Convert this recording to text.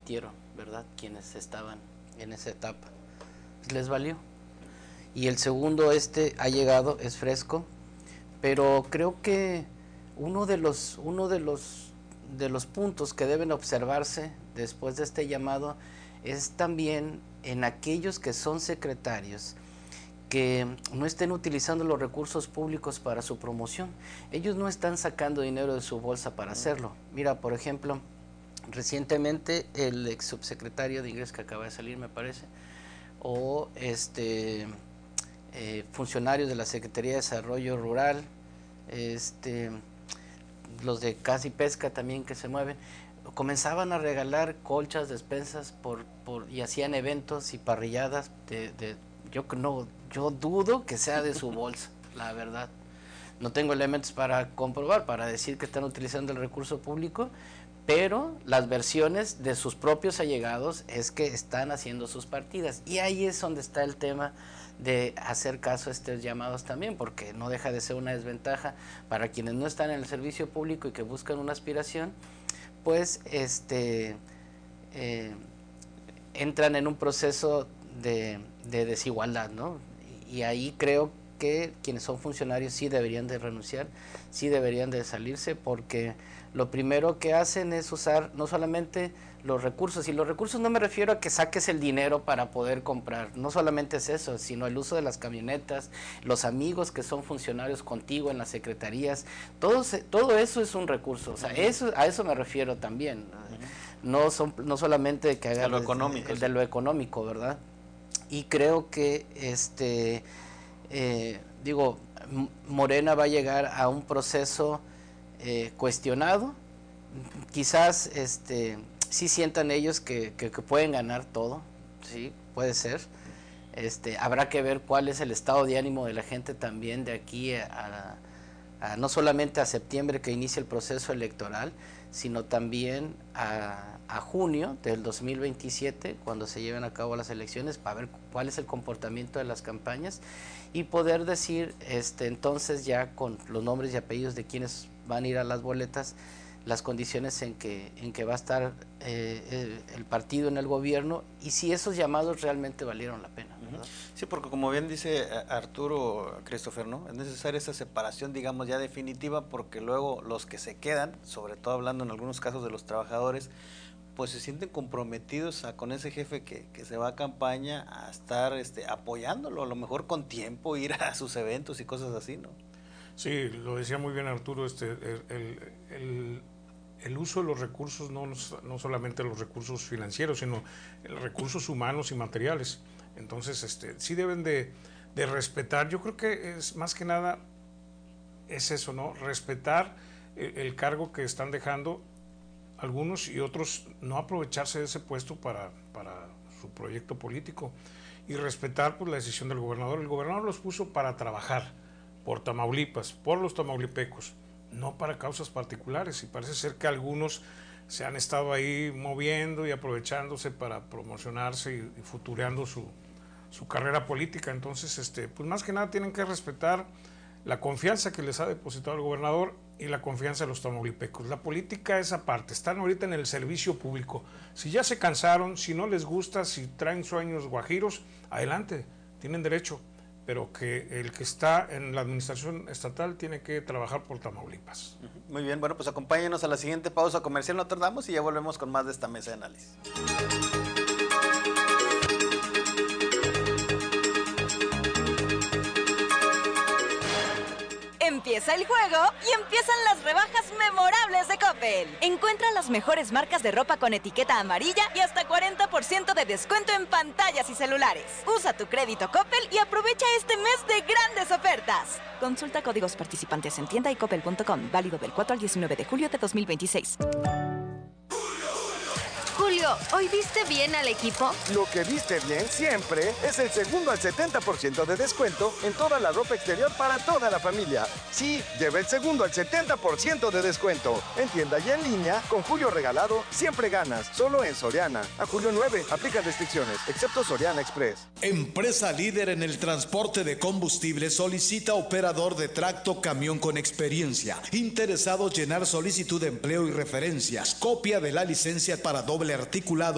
permitieron, ¿verdad? Quienes estaban en esa etapa. Les valió. Y el segundo ha llegado, es fresco, pero creo que uno de los puntos que deben observarse después de este llamado es también en aquellos que son secretarios que no estén utilizando los recursos públicos para su promoción. Ellos no están sacando dinero de su bolsa para hacerlo. Mira, por ejemplo, recientemente el ex subsecretario de Ingresos que acaba de salir, me parece, o funcionarios de la Secretaría de Desarrollo Rural, los de Caza y Pesca también que se mueven, comenzaban a regalar colchas, despensas y hacían eventos y parrilladas yo dudo que sea de su bolsa, la verdad. No tengo elementos para comprobar, para decir que están utilizando el recurso público, pero las versiones de sus propios allegados es que están haciendo sus partidas. Y ahí es donde está el tema de hacer caso a estos llamados también, porque no deja de ser una desventaja para quienes no están en el servicio público y que buscan una aspiración, pues entran en un proceso de desigualdad, ¿no? Y ahí creo que quienes son funcionarios sí deberían de renunciar, sí deberían de salirse, porque lo primero que hacen es usar no solamente los recursos, y los recursos no me refiero a que saques el dinero para poder comprar, no solamente es eso, sino el uso de las camionetas, los amigos que son funcionarios contigo en las secretarías, todo eso es un recurso, o sea, a eso me refiero también, no solamente que hagan de lo económico, ¿verdad? Y creo que Morena va a llegar a un proceso cuestionado, quizás sí sientan ellos que pueden ganar todo, sí, puede ser, habrá que ver cuál es el estado de ánimo de la gente también de aquí no solamente a septiembre que inicia el proceso electoral, sino también a junio del 2027, cuando se lleven a cabo las elecciones, para ver cuál es el comportamiento de las campañas y poder decir entonces ya con los nombres y apellidos de quienes van a ir a las boletas, las condiciones en que va a estar el partido en el gobierno y si esos llamados realmente valieron la pena, ¿verdad? Sí, porque como bien dice Arturo, Christopher, ¿no? Es necesaria esa separación, digamos, ya definitiva, porque luego los que se quedan, sobre todo hablando en algunos casos de los trabajadores, pues se sienten comprometidos con ese jefe que se va a campaña a estar apoyándolo, a lo mejor con tiempo, ir a sus eventos y cosas así, ¿no? Sí, lo decía muy bien Arturo, el uso de los recursos, no solamente los recursos financieros, sino los recursos humanos y materiales. Entonces, sí deben de respetar. Yo creo que es más que nada es eso, ¿no? Respetar el cargo que están dejando algunos y otros, no aprovecharse de ese puesto para su proyecto político y respetar pues la decisión del gobernador. El gobernador los puso para trabajar por Tamaulipas, por los tamaulipecos, no para causas particulares, y parece ser que algunos se han estado ahí moviendo y aprovechándose para promocionarse y futureando su carrera política. Entonces, pues más que nada tienen que respetar la confianza que les ha depositado el gobernador y la confianza de los tamaulipecos. La política es aparte, están ahorita en el servicio público. Si ya se cansaron, si no les gusta, si traen sueños guajiros, adelante, tienen derecho, pero que el que está en la administración estatal tiene que trabajar por Tamaulipas. Muy bien, bueno, pues acompáñenos a la siguiente pausa comercial, no tardamos y ya volvemos con más de esta mesa de análisis. Empieza el juego y empiezan las rebajas memorables de Coppel. Encuentra las mejores marcas de ropa con etiqueta amarilla y hasta 40% de descuento en pantallas y celulares. Usa tu crédito Coppel y aprovecha este mes de grandes ofertas. Consulta códigos participantes en tienda y coppel.com. Válido del 4 al 19 de julio de 2026. Julio, ¿hoy viste bien al equipo? Lo que viste bien siempre es el segundo al 70% de descuento en toda la ropa exterior para toda la familia. Sí, lleva el segundo al 70% de descuento. En tienda y en línea, con Julio regalado, siempre ganas. Solo en Soriana. A julio 9, aplica restricciones, excepto Soriana Express. Empresa líder en el transporte de combustible solicita operador de tracto camión con experiencia. Interesados llenar solicitud de empleo y referencias. Copia de la licencia para doble articulado